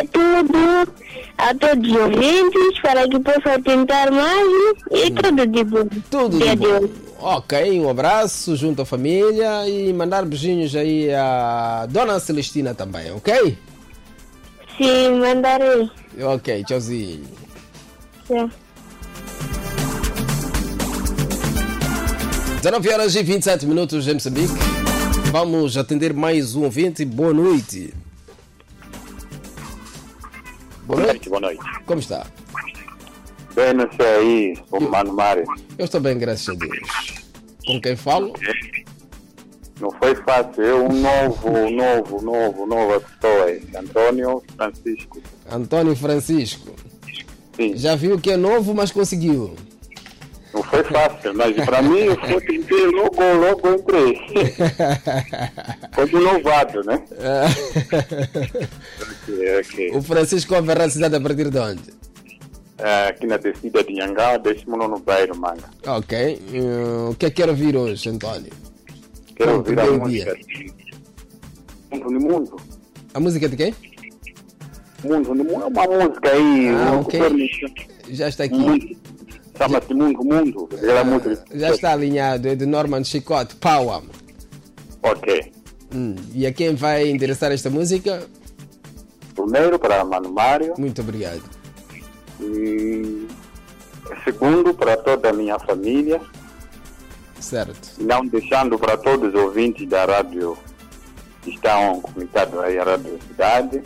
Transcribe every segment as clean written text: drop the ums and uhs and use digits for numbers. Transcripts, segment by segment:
tudo a todos os ouvintes para que possam tentar mais e tudo de bom. Tudo de bom. Ok, um abraço junto à família e mandar beijinhos aí à Dona Celestina também, ok? Sim, mandarei. Ok, tchauzinho. Tchau. 19h27 em Moçambique. Vamos atender mais um ouvinte. Boa noite. Boa noite. Como está? Bem, não sei aí, o Mano Mário. Eu estou bem, graças a Deus. Com quem falo? Não foi fácil, eu nova pessoa aí. Antônio Francisco. Antônio Francisco. Sim. Já viu que é novo, mas conseguiu. Não foi fácil, mas para mim eu tentei logo entrei. Como novato, né? Ok. O Francisco vai a cidade a partir de onde? Aqui na descida de Nhangá, 19º bairro, Manga. Ok. O que é que quero ouvir hoje, Antônio? Quero ouvir a música Mundo no Mundo. A música de quem? Mundo no Mundo é uma música aí. Ok. Já está aqui. Mundo. Chama-se Mundo. Já está alinhado, é de Norman Chicote, Power. Ok. E a quem vai interessar esta música? Primeiro para Mano Mário. Muito obrigado. E segundo para toda a minha família. Certo. Não deixando para todos os ouvintes da rádio que estão conectados aí à Rádio Cidade.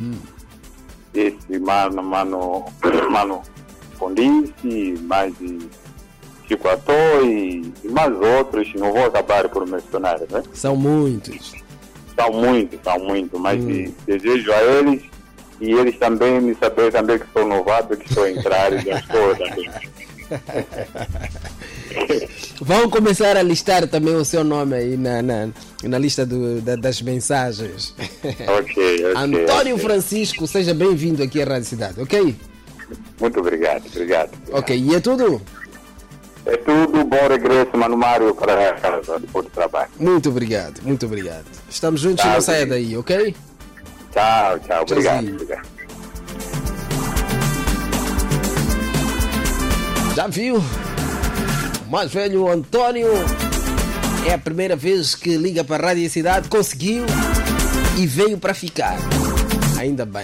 Esse mano Condice, mais Chico Atô e mais outros, não vou acabar por mencionar, né? São muitos. São muitos, mas desejo a eles e eles também me saber também que estou novato, que estou a entrar e já estou também. Vão começar a listar também o seu nome aí na lista das mensagens. Ok. Antônio Francisco, seja bem-vindo aqui à Rádio Cidade, ok? Muito obrigado. Ok, e é tudo? É tudo, bom regresso, Mano Mário, para casa depois do trabalho. Muito obrigado. Estamos juntos e não saia daí, ok? Tchau, obrigado. Já viu? O mais velho Antônio é a primeira vez que liga para a Rádio Cidade, conseguiu e veio para ficar. Ainda bem.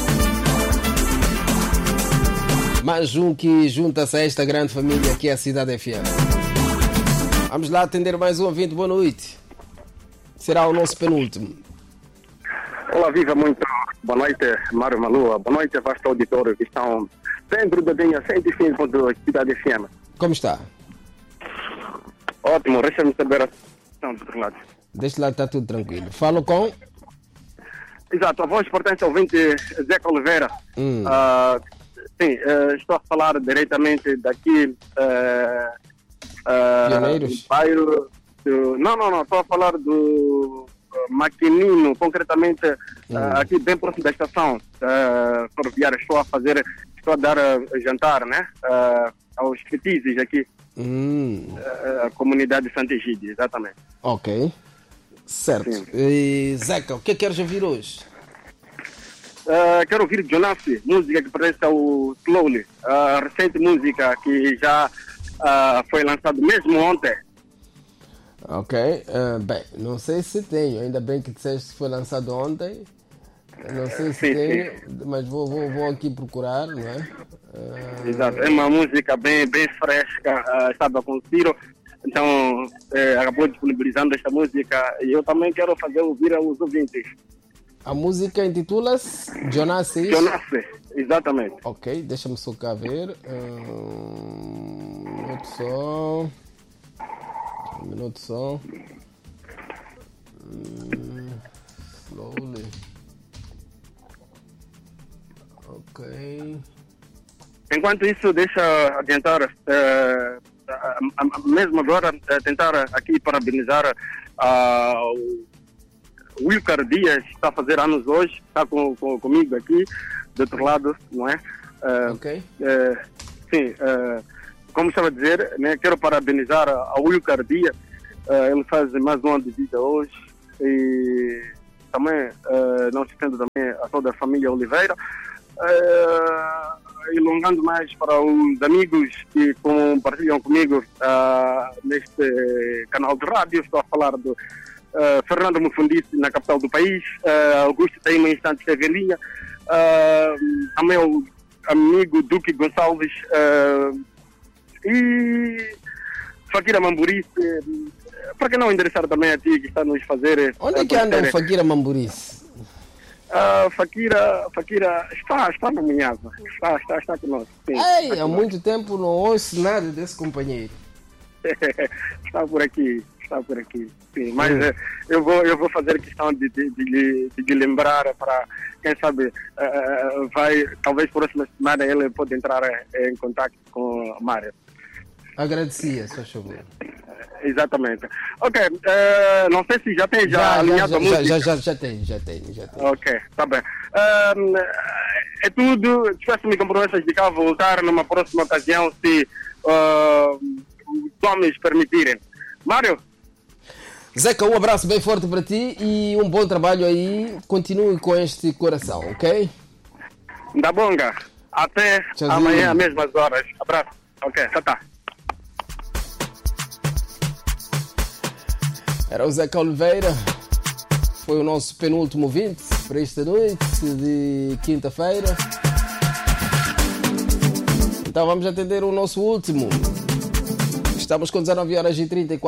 Mais um que junta-se a esta grande família que é a Cidade FM. Vamos lá atender mais um ouvinte. Boa noite. Será o nosso penúltimo. Olá, viva muito. Boa noite, Mário Malua. Boa noite, vasto auditório que estão dentro da linha 105 da Cidade FM. Como está? Ótimo, deixa-me saber a situação do outro lado. Deste lado está tudo tranquilo. Falo com... Exato, a voz pertence ao ouvinte Zeca Oliveira. Sim, estou a falar diretamente daqui Pioneiros? do bairro... Não, estou a falar do Maquinino, concretamente aqui bem próximo da estação ferroviária. Estou a dar jantar, né? Aos petizes aqui. A comunidade de Santa Egídio, exatamente. Ok. Certo. E, Zeca, o que é que queres ouvir hoje? Quero ouvir Jonassi, música que pertence ao Slowly, a recente música que já foi lançada mesmo ontem. Ok. Bem, não sei se tenho, ainda bem que disseste que foi lançado ontem. Não sei se tenho, mas vou aqui procurar, não é? Exato, é uma música bem fresca, estava com o Ciro, então acabou disponibilizando esta música e eu também quero fazer ouvir aos ouvintes. A música intitula-se Jonassi? Jonassi, exatamente. Ok, deixa-me só cá ver. Um minuto só. Slowly. Ok. Enquanto isso, deixa adiantar, mesmo agora, tentar aqui parabenizar o Wilcar Dias, que está a fazer anos hoje, está comigo aqui, do outro lado, não é? Ok. Sim, como estava a dizer, né, quero parabenizar a Wilcar Dias, ele faz mais um ano de vida hoje, e também não esquecendo também a toda a família Oliveira. Elongando mais para os amigos que compartilham comigo neste canal de rádio, estou a falar do Fernando Mufundice, na capital do país, Augusto Taima Instante Sevelinha, também o amigo Duque Gonçalves e Fakira Mamburice. Para que não endereçar também a ti que está a nos fazer... Onde é que anda o Fakira Mamburice? Fakira está no Minhasa, está conosco. Sim, Ei, há muito tempo não ouço nada desse companheiro. Está por aqui. Sim, mas eu vou fazer questão de lembrar para, quem sabe, talvez próxima semana ele pode entrar em contato com a Mário. Agradecia, só favor. Exatamente. Ok, não sei se já tem alinhado a música. Já tem. Ok, está bem. É tudo. Despeço-me com promessas de cá voltar numa próxima ocasião, se os homens permitirem. Mário? Zeca, um abraço bem forte para ti e um bom trabalho aí. Continue com este coração, ok? Da bonga. Até Tchauzinho. Amanhã, às mesmas horas. Abraço. Ok, tá. Era o Zeca Oliveira, foi o nosso penúltimo ouvinte para esta noite de quinta-feira. Então vamos atender o nosso último. Estamos com 19h34.